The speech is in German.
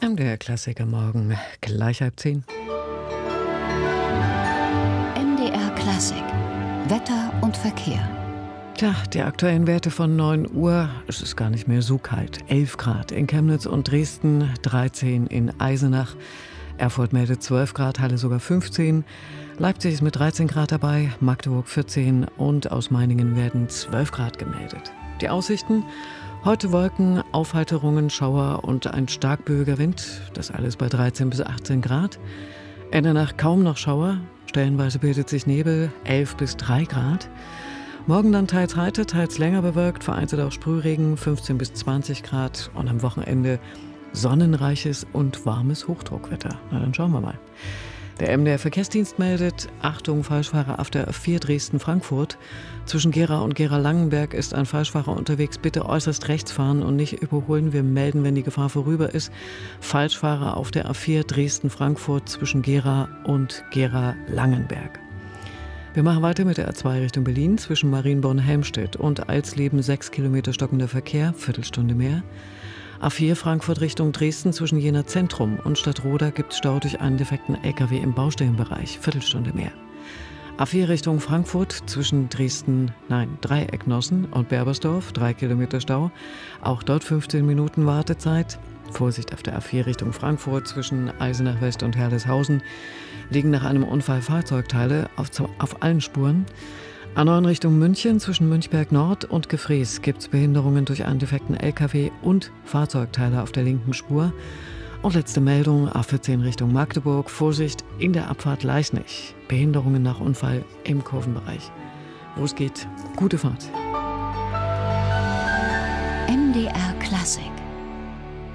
MDR Klassiker morgen, gleich 9:30. MDR Klassik, Wetter und Verkehr. Tja, die aktuellen Werte von 9 Uhr, es ist gar nicht mehr so kalt. 11 Grad in Chemnitz und Dresden, 13 in Eisenach. Erfurt meldet 12 Grad, Halle sogar 15. Leipzig ist mit 13 Grad dabei, Magdeburg 14 und aus Meiningen werden 12 Grad gemeldet. Die Aussichten: heute Wolken, Aufheiterungen, Schauer und ein stark böiger Wind. Das alles bei 13 bis 18 Grad. In der Nacht kaum noch Schauer. Stellenweise bildet sich Nebel, 11 bis 3 Grad. Morgen dann teils heiter, teils länger bewölkt, vereinzelt auch Sprühregen, 15 bis 20 Grad. Und am Wochenende sonnenreiches und warmes Hochdruckwetter. Na, dann schauen wir mal. Der MDR Verkehrsdienst meldet: Achtung, Falschfahrer auf der A4 Dresden-Frankfurt. Zwischen Gera und Gera-Langenberg ist ein Falschfahrer unterwegs. Bitte äußerst rechts fahren und nicht überholen. Wir melden, wenn die Gefahr vorüber ist. Falschfahrer auf der A4 Dresden-Frankfurt zwischen Gera und Gera-Langenberg. Wir machen weiter mit der A2 Richtung Berlin. Zwischen Marienborn-Helmstedt und Alsleben 6 Kilometer stockender Verkehr, Viertelstunde mehr. A4 Frankfurt Richtung Dresden zwischen Jena Zentrum und Stadtroda gibt es Stau durch einen defekten LKW im Baustellenbereich, Viertelstunde mehr. A4 Richtung Frankfurt zwischen Dreiecknossen und Berbersdorf, 3 Kilometer Stau. Auch dort 15 Minuten Wartezeit. Vorsicht auf der A4 Richtung Frankfurt zwischen Eisenach West und Herleshausen. Liegen nach einem Unfall Fahrzeugteile auf allen Spuren. A9 Richtung München zwischen Münchberg Nord und Gefrees gibt es Behinderungen durch einen defekten LKW und Fahrzeugteile auf der linken Spur. Und letzte Meldung: A14 Richtung Magdeburg. Vorsicht in der Abfahrt Leisnig. Behinderungen nach Unfall im Kurvenbereich. Wo es geht, gute Fahrt. MDR Klassik.